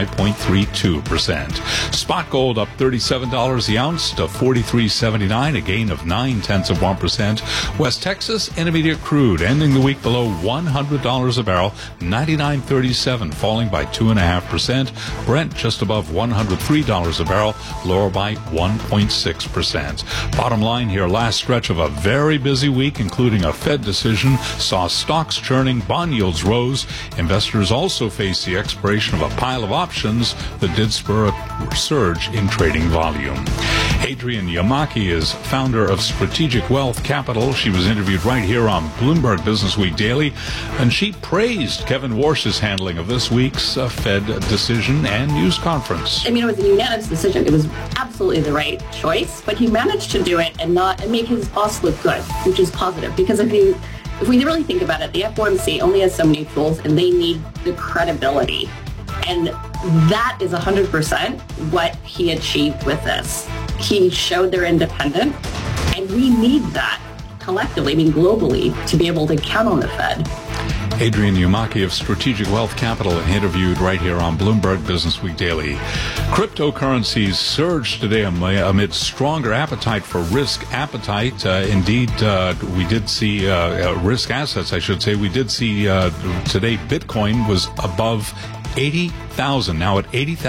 5.32%. Spot gold up $37 the ounce to $43.79, a gain of 0.9%. West Texas Intermediate crude ending the week below $100 a barrel, $99.37, falling by 2.5%. Brent just above $103 a barrel, lower by 1.6%. Bottom line here, last stretch of a very busy week, including a Fed decision, saw stocks churning, bond yields rose. Investors also faced the expiration of a pile of options that did spur a surge in trading volume. Adrienne Yamaki is founder of Strategic Wealth Capital. She was interviewed right here on Bloomberg Business Week Daily, and she praised Kevin Warsh's handling of this week's Fed decision and news conference. I mean, it was a unanimous decision. It was absolutely the right choice, but he managed to do it and make his boss look good, which is positive. Because if we really think about it, the FOMC only has so many tools, and they need the credibility. And that is 100% what he achieved with this. He showed they're independent, and we need that collectively, globally, to be able to count on the Fed. Adrienne Yamaki of Strategic Wealth Capital, interviewed right here on Bloomberg Business Week Daily. Cryptocurrencies surged today amid stronger appetite for risk appetite. Indeed, we did see risk assets, I should say. We did see today Bitcoin was above 80,000, now at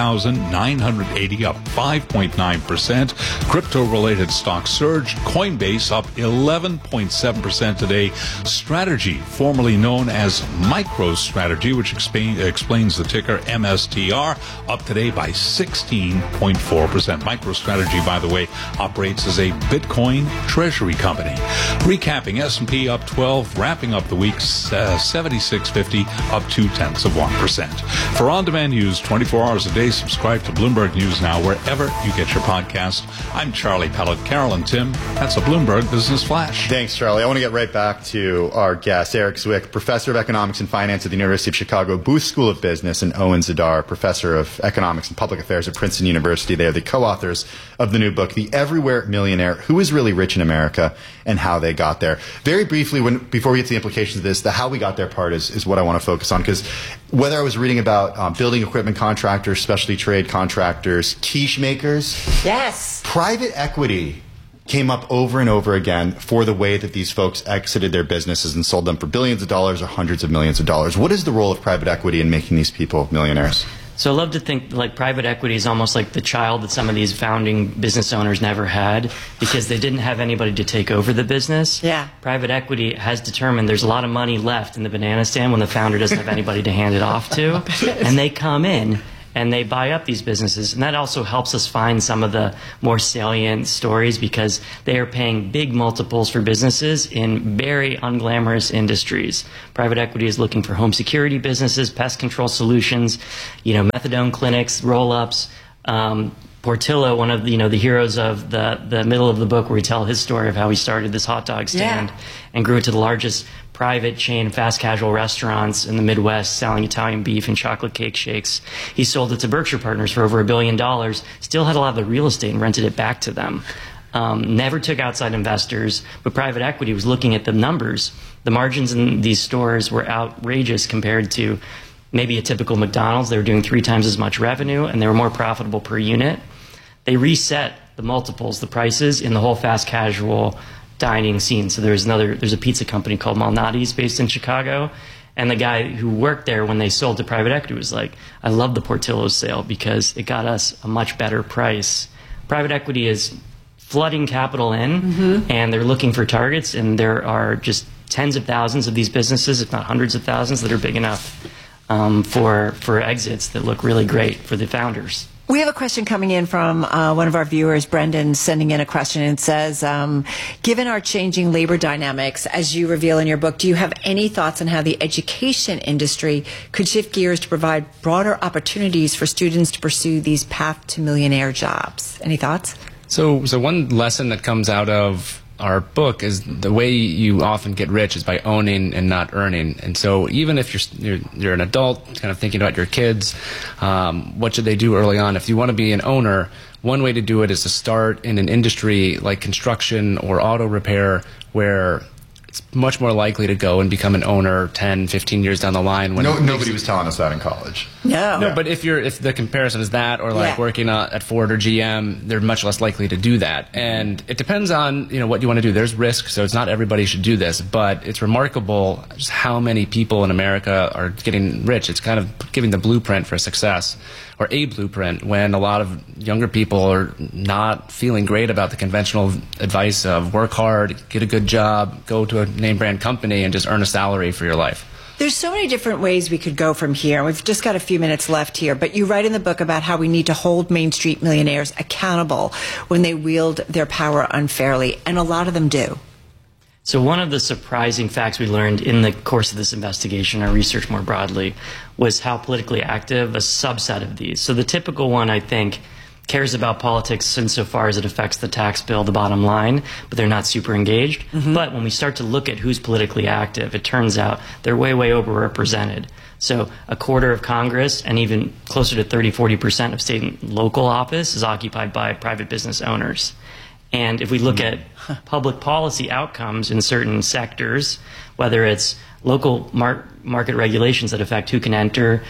80,980, up 5.9%. Crypto-related stocks surged. Coinbase up 11.7% today. Strategy, formerly known as MicroStrategy, which explains the ticker MSTR, up today by 16.4%. MicroStrategy, by the way, operates as a Bitcoin treasury company. Recapping, S&P up 12, wrapping up the week 76.50, up 0.2%. For on-demand news 24 hours a day, subscribe to Bloomberg News Now wherever you get your podcast. I'm Charlie Pellet. Carol and Tim, that's a Bloomberg Business Flash. Thanks, Charlie. I want to get right back to our guest, Eric Zwick, professor of economics and finance at the University of Chicago Booth School of Business, and Owen Zidar, professor of economics and public affairs at Princeton University. They are the co-authors of the new book, The Everywhere Millionaire: Who is Really Rich in America and How They Got There. Very briefly, before we get to the implications of this, the how we got there part is what I want to focus on, because whether I was reading about building equipment contractors, specialty trade contractors, quiche makers. Yes. Private equity came up over and over again for the way that these folks exited their businesses and sold them for billions of dollars or hundreds of millions of dollars. What is the role of private equity in making these people millionaires? So I love to think like private equity is almost like the child that some of these founding business owners never had because they didn't have anybody to take over the business. Yeah. Private equity has determined there's a lot of money left in the banana stand when the founder doesn't have anybody to hand it off to. And they come in and they buy up these businesses. And that also helps us find some of the more salient stories because they are paying big multiples for businesses in very unglamorous industries. Private equity is looking for home security businesses, pest control solutions, methadone clinics, roll-ups. Portillo, one of the heroes of the middle of the book, where we tell his story of how he started this hot dog stand and grew it to the largest private chain fast casual restaurants in the Midwest selling Italian beef and chocolate cake shakes. He sold it to Berkshire Partners for over $1 billion, still had a lot of the real estate and rented it back to them. Never took outside investors, but private equity was looking at the numbers. The margins in these stores were outrageous compared to maybe a typical McDonald's. They were doing 3 times as much revenue, and they were more profitable per unit. They reset the multiples, the prices in the whole fast casual dining scene. So there's a pizza company called Malnati's based in Chicago, and the guy who worked there when they sold to private equity was like, I love the Portillo's sale because it got us a much better price. Private equity is flooding capital in, and they're looking for targets, and there are just tens of thousands of these businesses, if not hundreds of thousands, that are big enough for exits that look really great for the founders. We have a question coming in from one of our viewers, Brendan, sending in a question and says, given our changing labor dynamics, as you reveal in your book, do you have any thoughts on how the education industry could shift gears to provide broader opportunities for students to pursue these path to millionaire jobs? Any thoughts? So one lesson that comes out of our book is the way you often get rich is by owning and not earning. And so even if you're an adult kind of thinking about your kids, what should they do early on? If you want to be an owner, one way to do it is to start in an industry like construction or auto repair, where it's much more likely to go and become an owner 10, 15 years down the line. When nobody was telling us that in college. No, but if the comparison is that, or like working at Ford or GM, they're much less likely to do that. And it depends on what you want to do. There's risk, so it's not everybody should do this. But it's remarkable just how many people in America are getting rich. It's kind of giving the blueprint for success, or a blueprint, when a lot of younger people are not feeling great about the conventional advice of work hard, get a good job, go to a name brand company, and just earn a salary for your life. There's so many different ways we could go from here. We've just got a few minutes left here, but you write in the book about how we need to hold Main Street millionaires accountable when they wield their power unfairly, and a lot of them do. So one of the surprising facts we learned in the course of this investigation, our research more broadly, was how politically active a subset of these. So the typical one, I think, cares about politics insofar as it affects the tax bill, the bottom line, but they're not super engaged. But when we start to look at who's politically active, it turns out they're way, way overrepresented. So a quarter of Congress and even closer to 30-40% of state and local office is occupied by private business owners. And if we look at public policy outcomes in certain sectors, whether it's local market regulations that affect who can enter,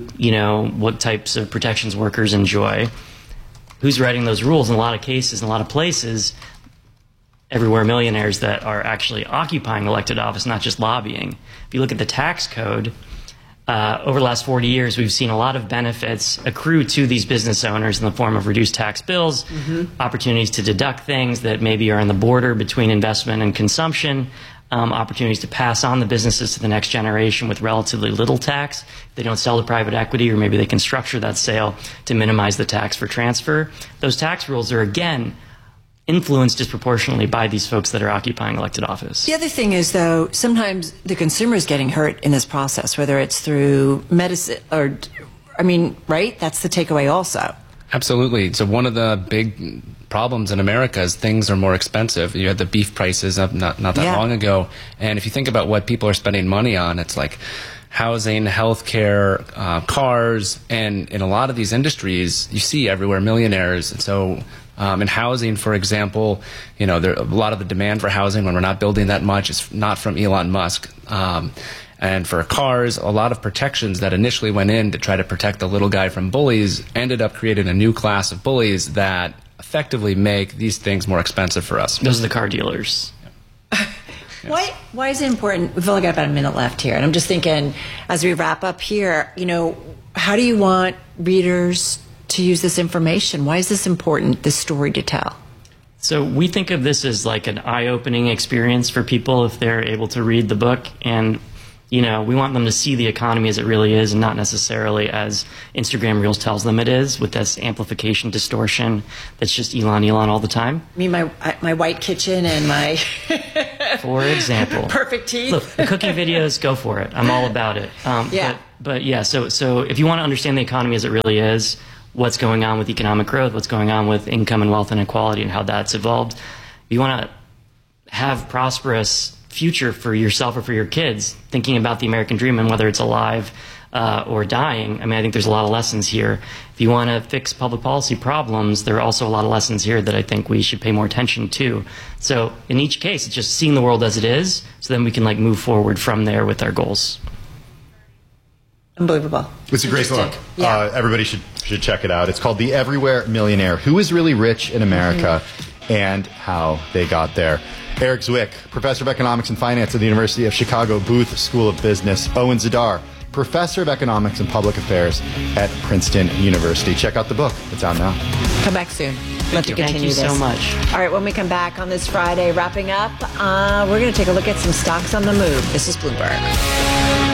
what types of protections workers enjoy, who's writing those rules, in a lot of cases, in a lot of places, everywhere millionaires that are actually occupying elected office, not just lobbying. If you look at the tax code, over the last 40 years, we've seen a lot of benefits accrue to these business owners in the form of reduced tax bills, opportunities to deduct things that maybe are on the border between investment and consumption, opportunities to pass on the businesses to the next generation with relatively little tax. If they don't sell to private equity, or maybe they can structure that sale to minimize the tax for transfer. Those tax rules are, again, influenced disproportionately by these folks that are occupying elected office. The other thing is, though, sometimes the consumer is getting hurt in this process, whether it's through medicine or, right? That's the takeaway also. Absolutely. So one of the big problems in America is things are more expensive. You had the beef prices up not that long ago. And if you think about what people are spending money on, it's like housing, healthcare, cars, and in a lot of these industries, you see everywhere millionaires. And so in housing, for example, a lot of the demand for housing, when we're not building that much, is not from Elon Musk. And for cars, a lot of protections that initially went in to try to protect the little guy from bullies ended up creating a new class of bullies that effectively make these things more expensive for us. Those are the car dealers. Why is it important? We've only got about a minute left here, and I'm just thinking, as we wrap up here, how do you want readers to use this information? Why is this important, this story to tell? So we think of this as like an eye-opening experience for people if they're able to read the book. And, you know, we want them to see the economy as it really is and not necessarily as Instagram Reels tells them it is, with this amplification distortion that's just Elon all the time. I mean, my white kitchen and my... For example. Perfect teeth. Look, the cooking videos, go for it. I'm all about it. Yeah. But yeah, so if you want to understand the economy as it really is, what's going on with economic growth, what's going on with income and wealth inequality and how that's evolved. If you want to have prosperous future for yourself or for your kids, thinking about the American dream and whether it's alive or dying, I mean, I think there's a lot of lessons here. If you want to fix public policy problems, there are also a lot of lessons here that I think we should pay more attention to. So in each case, it's just seeing the world as it is, so then we can like move forward from there with our goals. Unbelievable. It's a great book. Yeah. Everybody should check it out. It's called The Everywhere Millionaire: Who is Really Rich in America and How They Got There. Eric Zwick, Professor of Economics and Finance at the University of Chicago Booth School of Business. Owen Zidar, Professor of Economics and Public Affairs at Princeton University. Check out the book. It's out now. Come back soon. Love to continue Thank you this. so much. All right, when we come back on this Friday, wrapping up, we're going to take a look at some stocks on the move. This is Bloomberg.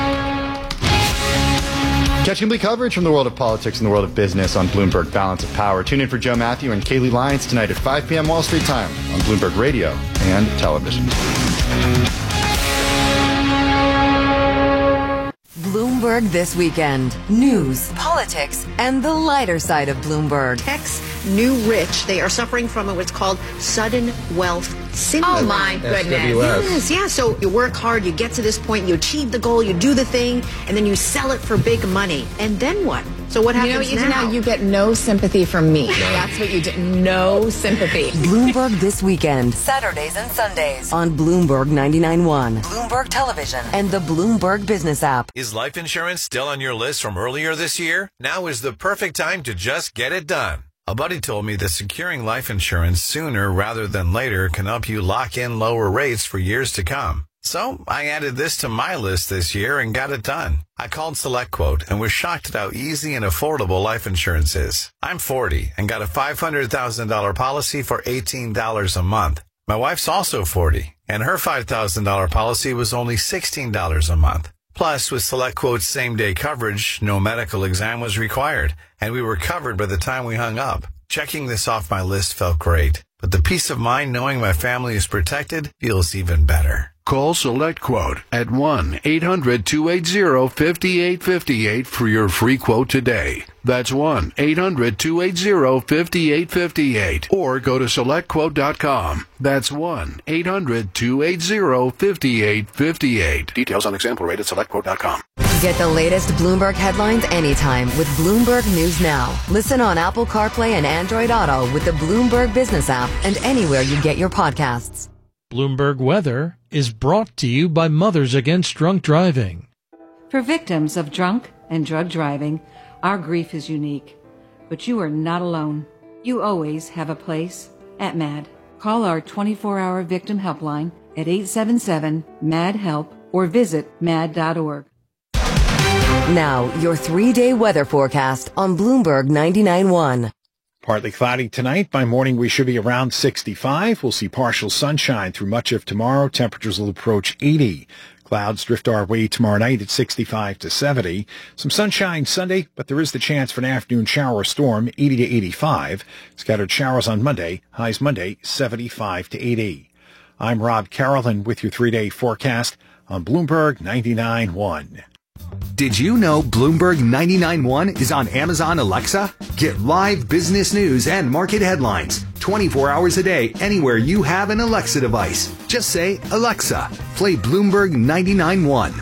Catch complete coverage from the world of politics and the world of business on Bloomberg Balance of Power. Tune in for Joe Matthew and Kaylee Lyons tonight at 5 p.m. Wall Street time on Bloomberg Radio and television. Bloomberg This Weekend. News, politics, and the lighter side of Bloomberg. Tech's new rich. They are suffering from what's called sudden wealth syndrome. Oh, my goodness. Yes, yeah. So you work hard, you get to this point, you achieve the goal, you do the thing, and then you sell it for big money. And then what? So what happens now? You get no sympathy from me. That's what you did. No sympathy. Bloomberg This Weekend. Saturdays and Sundays on Bloomberg 99.1, Bloomberg Television, and the Bloomberg Business app. Is life insurance still on your list from earlier this year? Now is the perfect time to just get it done. A buddy told me that securing life insurance sooner rather than later can help you lock in lower rates for years to come. So I added this to my list this year and got it done. I called SelectQuote and was shocked at how easy and affordable life insurance is. I'm 40 and got a $500,000 policy for $18 a month. My wife's also 40 and her $5,000 policy was only $16 a month. Plus, with SelectQuote's same-day coverage, no medical exam was required, and we were covered by the time we hung up. Checking this off my list felt great, but the peace of mind knowing my family is protected feels even better. Call SelectQuote at 1-800-280-5858 for your free quote today. That's 1-800-280-5858. Or go to SelectQuote.com. That's 1-800-280-5858. Details on example rate at SelectQuote.com. Get the latest Bloomberg headlines anytime with Bloomberg News Now. Listen on Apple CarPlay and Android Auto with the Bloomberg Business app and anywhere you get your podcasts. Bloomberg Weather is brought to you by Mothers Against Drunk Driving. For victims of drunk and drug driving, our grief is unique. But you are not alone. You always have a place at MAD. Call our 24-hour victim helpline at 877-MAD-HELP or visit mad.org. Now, your 3-day weather forecast on Bloomberg 99.1. Partly cloudy tonight. By morning, we should be around 65. We'll see partial sunshine through much of tomorrow. Temperatures will approach 80. Clouds drift our way tomorrow night at 65 to 70. Some sunshine Sunday, but there is the chance for an afternoon shower or storm, 80 to 85. Scattered showers on Monday. Highs Monday, 75 to 80. I'm Rob Carroll with your 3-day forecast on Bloomberg 99.1. Did you know Bloomberg 99.1 is on Amazon Alexa? Get live business news and market headlines 24 hours a day anywhere you have an Alexa device. Just say, Alexa, play Bloomberg 99.1.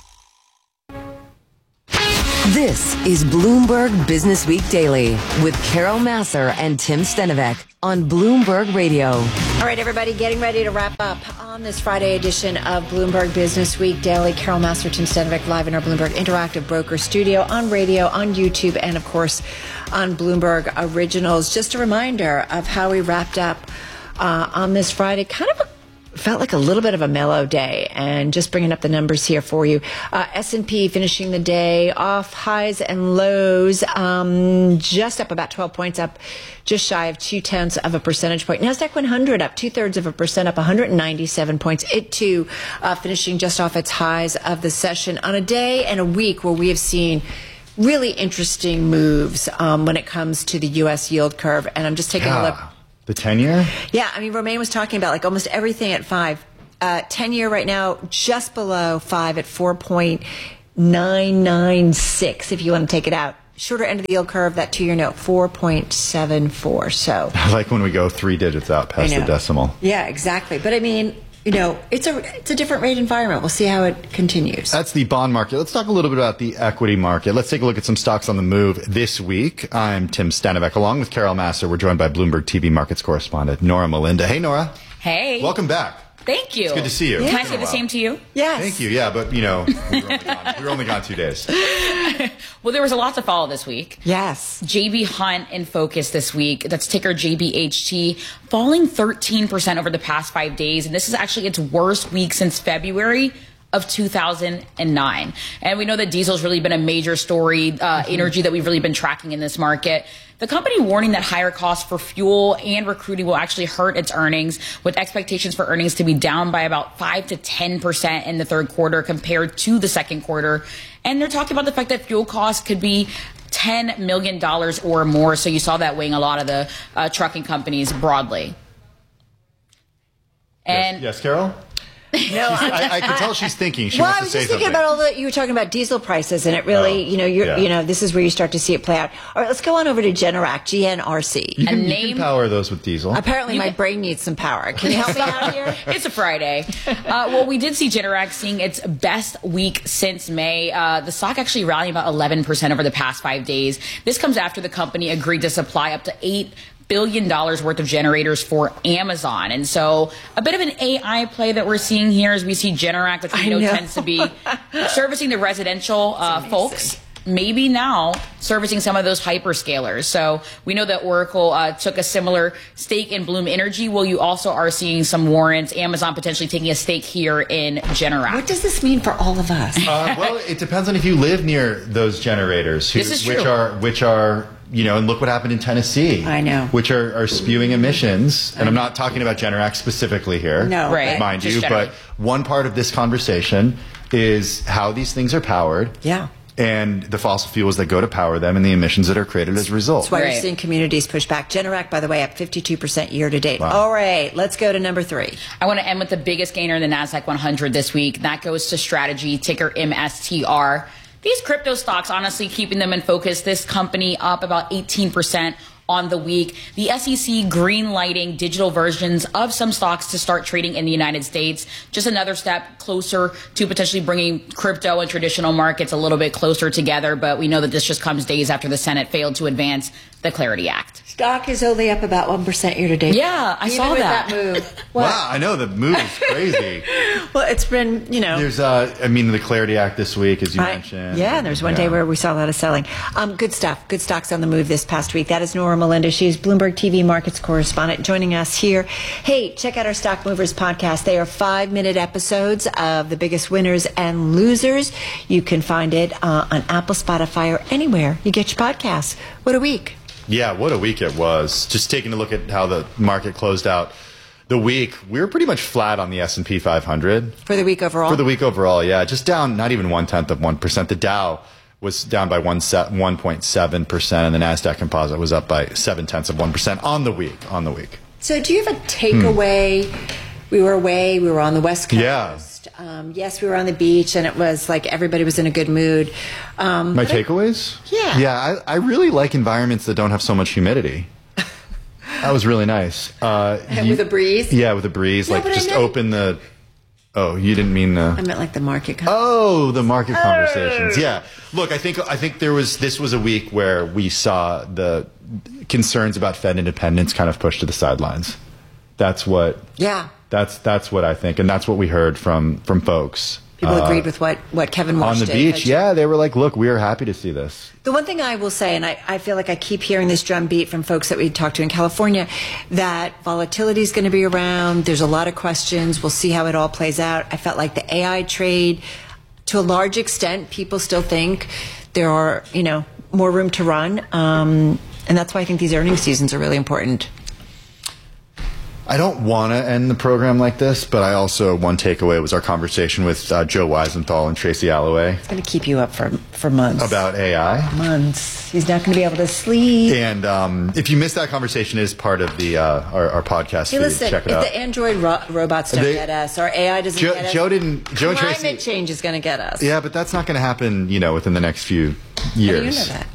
This is Bloomberg Business Week Daily with Carol Massar and Tim Stenovec on Bloomberg Radio. All right, everybody, getting ready to wrap up on this Friday edition of Bloomberg Business Week Daily. Carol Massar, Tim Stenovec, live in our Bloomberg Interactive Broker Studio, on radio, on YouTube, and, of course, on Bloomberg Originals. Just a reminder of how we wrapped up on this Friday. Kind of felt like a little bit of a mellow day. And just bringing up the numbers here for you. S&P finishing the day off highs and lows, just up about 12 points, up just shy of 0.2 of a percentage point. NASDAQ 100 up 0.2%, up 197 points. It too finishing just off its highs of the session on a day and a week where we have seen really interesting moves when it comes to the U.S. yield curve. And I'm just taking a look. The 10-year? Yeah, I mean, Romain was talking about like almost everything at 5. 10-year right now, just below 5 at 4.996 if you want to take it out. Shorter end of the yield curve, that 2-year note, 4.74. So I like when we go 3 digits out past the decimal. Yeah, exactly. But I mean, it's a different rate environment. We'll see how it continues. That's the bond market. Let's talk a little bit about the equity market. Let's take a look at some stocks on the move this week. I'm Tim Stanivek, along with Carol Massar. We're joined by Bloomberg TV markets correspondent Nora Melinda. Hey, Nora. Hey. Welcome back. Thank you. It's good to see you. Can I say the same to you? Yes. Thank you. Yeah, but, we were only gone 2 days. Well, there was a lot to follow this week. Yes. JB Hunt in focus this week. That's ticker JBHT, falling 13% over the past 5 days. And this is actually its worst week since February of 2009. And we know that diesel's really been a major story, energy that we've really been tracking in this market. The company warning that higher costs for fuel and recruiting will actually hurt its earnings, with expectations for earnings to be down by about 5 to 10% in the third quarter compared to the second quarter. And they're talking about the fact that fuel costs could be $10 million or more. So you saw that weighing a lot of the trucking companies broadly. And yes, Carol? No, I can tell she's thinking. She well, wants I was to say just thinking something. about all that you were talking about diesel prices, and it really, this is where you start to see it play out. All right, let's go on over to Generac, GNRC. You can power those with diesel. Apparently, my brain needs some power. Can you help me out here? It's a Friday. Well, we did see Generac seeing its best week since May. The stock actually rallying about 11% over the past 5 days. This comes after the company agreed to supply up to $8 billion worth of generators for Amazon. And so a bit of an AI play that we're seeing here as we see Generac, which we know tends to be servicing the residential folks, maybe now servicing some of those hyperscalers. So we know that Oracle took a similar stake in Bloom Energy. Well, you also are seeing some warrants, Amazon potentially taking a stake here in Generac. What does this mean for all of us? Well, it depends on if you live near those generators, This is true. which are and look what happened in Tennessee. I know. Which are spewing emissions. And I'm not talking about Generac specifically here, no, right. mind Just you. generally. But one part of this conversation is how these things are powered. Yeah. And the fossil fuels that go to power them and the emissions that are created as a result. That's why you're seeing communities push back. Generac, by the way, up 52% year to date. Wow. All right, let's go to number 3. I want to end with the biggest gainer in the NASDAQ 100 this week. That goes to Strategy, ticker MSTR. These crypto stocks, honestly, keeping them in focus. This company up about 18% on the week. The SEC green lighting digital versions of some stocks to start trading in the United States. Just another step closer to potentially bringing crypto and traditional markets a little bit closer together. But we know that this just comes days after the Senate failed to advance the Clarity Act. Stock is only up about 1% year to date. Yeah, I saw with that. move. Wow, I know the move is crazy. Well, it's been, There's, the Clarity Act this week, as you mentioned. Yeah, there's one day where we saw a lot of selling. Good stuff. Good stocks on the move this past week. That is Nora Melinda. She's Bloomberg TV markets correspondent joining us here. Hey, check out our Stock Movers podcast. They are 5-minute episodes of the biggest winners and losers. You can find it on Apple, Spotify, or anywhere you get your podcasts. What a week. Yeah, what a week it was. Just taking a look at how the market closed out the week, we were pretty much flat on the S&P 500. For the week overall? For the week overall, yeah. Just down not even 0.1%. The Dow was down by 1.7%, and the NASDAQ composite was up by 0.7% on the week. So do you have a takeaway? We were away. We were on the West Coast. Yeah. Yes, we were on the beach, and it was like everybody was in a good mood. My takeaways? Yeah. Yeah, I really like environments that don't have so much humidity. That was really nice. With a breeze? Yeah, with a breeze. No, like just open the... Oh, you didn't mean the... I meant like the market conversations. Oh, the market conversations. Yeah. Look, I think this was a week where we saw the concerns about Fed independence kind of pushed to the sidelines. That's what... Yeah. That's what I think, and that's what we heard from folks. People agreed with what Kevin Walsh on the did. beach. Yeah, they were like, look, we are happy to see this. The one thing I will say, and I feel like I keep hearing this drumbeat from folks that we talked to in California, that volatility is going to be around. There's a lot of questions. We'll see how it all plays out. I felt like the AI trade, to a large extent, people still think there are, more room to run. And that's why I think these earnings seasons are really important. I don't want to end the program like this, but I also, one takeaway was our conversation with Joe Weisenthal and Tracy Alloway. It's going to keep you up for months. About AI. Months. He's not going to be able to sleep. And if you missed that conversation, it is part of the our podcast feed. Listen, check it out. If the Android robots don't get us, or AI doesn't get us, Joe and Tracy, climate change is going to get us. Yeah, but that's not going to happen, within the next few years. How do you know that?